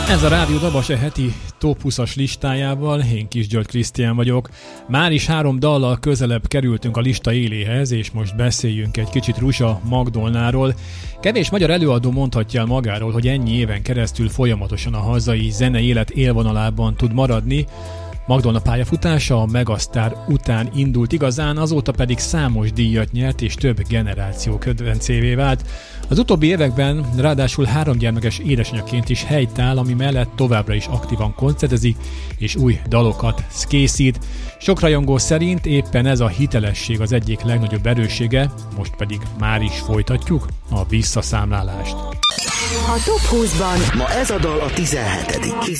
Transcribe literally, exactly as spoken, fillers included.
Ez a Rádió Dabase heti top húszas listájával, én Kis György Krisztián vagyok. Már is három dallal közelebb kerültünk a lista éléhez, és most beszéljünk egy kicsit Rusa Magdolnáról. Kevés magyar előadó mondhatja el magáról, hogy ennyi éven keresztül folyamatosan a hazai zenei élet élvonalában tud maradni. Magdolna pályafutása a Megasztár után indult igazán, azóta pedig számos díjat nyert és több generáció kedvencévé vált. Az utóbbi években ráadásul háromgyermekes édesanyjaként is helytáll, ami mellett továbbra is aktívan koncertezik és új dalokat készít. Sok rajongó szerint éppen ez a hitelesség az egyik legnagyobb erőssége, most pedig már is folytatjuk a visszaszámlálást. A top húszban ma ez a dal a tizenhetedik